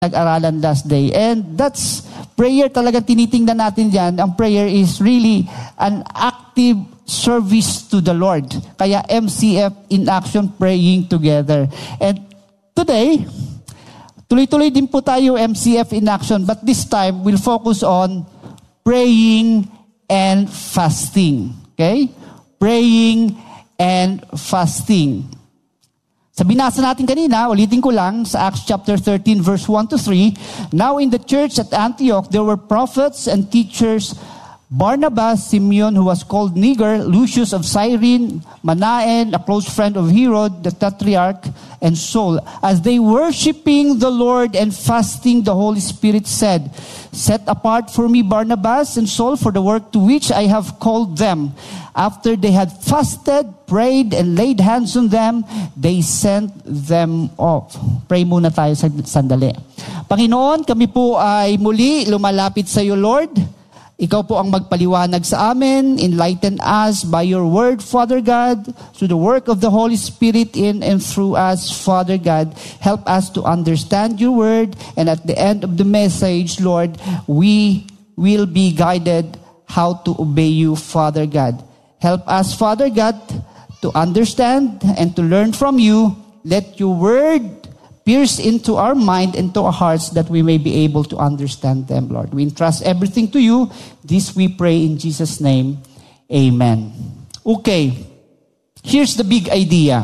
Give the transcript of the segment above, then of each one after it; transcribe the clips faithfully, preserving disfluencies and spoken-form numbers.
nag-aralan last day. And that's prayer talaga tinitingnan natin diyan. Ang prayer is really an active service to the Lord. Kaya M C F in action, praying together. And today, tuloy-tuloy din po tayo M C F in action, but this time we'll focus on praying and fasting. Okay? Praying and fasting. Sa binasa natin kanina, ulitin ko lang, sa Acts chapter thirteen, verse one to three, now in the church at Antioch, there were prophets and teachers, Barnabas, Simeon, who was called Niger, Lucius of Cyrene, Manaen, a close friend of Herod, the Tetrarch, and Saul. As they worshiping the Lord and fasting, the Holy Spirit said, set apart for me Barnabas and Saul for the work to which I have called them. After they had fasted, prayed, and laid hands on them, they sent them off. Pray muna tayo sa sandali. Panginoon, kami po ay muli lumalapit sa iyo, Lord. Ikaw po ang magpaliwanag sa amin. Enlighten us by your word, Father God, through the work of the Holy Spirit in and through us, Father God. Help us to understand your word, and at the end of the message, Lord, we will be guided how to obey you, Father God. Help us, Father God, to understand and to learn from you. Let your word pierce into our mind and to our hearts that we may be able to understand them, Lord. We entrust everything to you. This we pray in Jesus' name. Amen. Okay. Here's the big idea.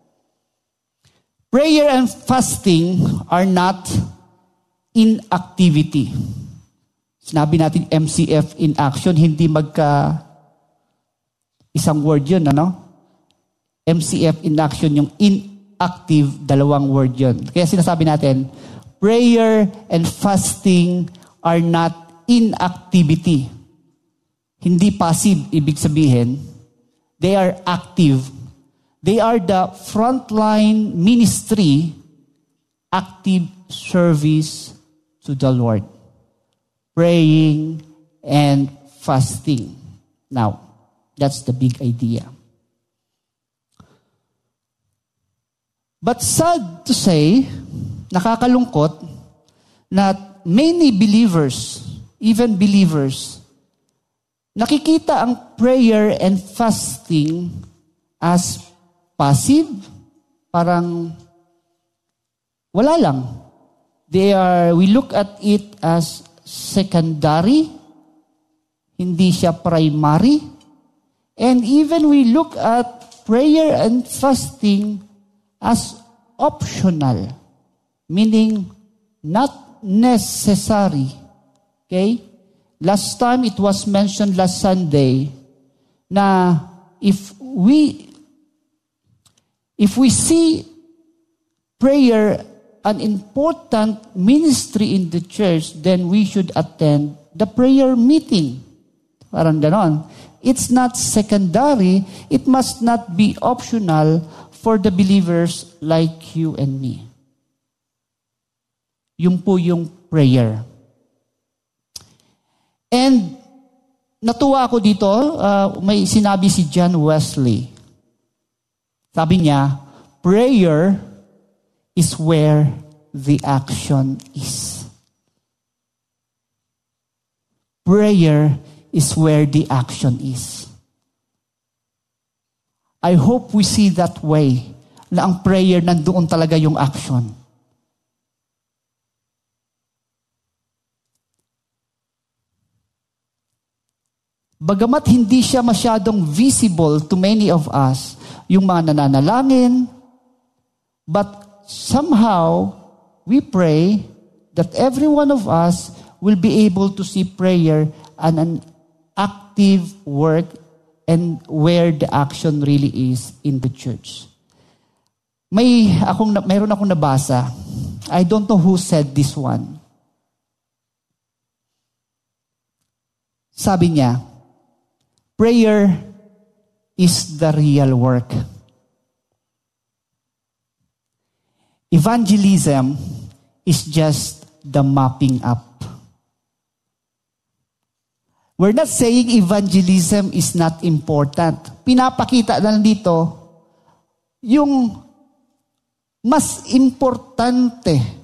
Prayer and fasting are not inactivity. Sinabi natin M C F in action, hindi magka isang word yun, ano? M C F in action, yung in active, dalawang word yun. Kaya sinasabi natin, prayer and fasting are not inactivity. Hindi passive, ibig sabihin. They are active. They are the frontline ministry, active service to the Lord. Praying and fasting. Now, that's the big idea. But sad to say, nakakalungkot, na many believers, even believers, nakikita ang prayer and fasting as passive, parang wala lang. They are, we look at it as secondary, hindi siya primary, and even we look at prayer and fasting as optional, meaning not necessary. Okay? Last time it was mentioned last Sunday na if we if we see prayer an important ministry in the church, then we should attend the prayer meeting. Parang ganon. It's not secondary. It must not be optional for the believers like you and me. Yung po yung prayer. And natuwa ako dito, uh, may sinabi si John Wesley. Sabi niya, prayer is where the action is. Prayer is where the action is. I hope we see that way, na ang prayer nandoon talaga yung action. Bagamat hindi siya masyadong visible to many of us, yung mga nananalangin, but somehow we pray that every one of us will be able to see prayer and an active work and where the action really is in the church. May akong mayroon akong nabasa. I don't know who said this one. Sabi niya, prayer is the real work. Evangelism is just the mopping up. We're not saying evangelism is not important. Pinapakita na lang dito yung mas importante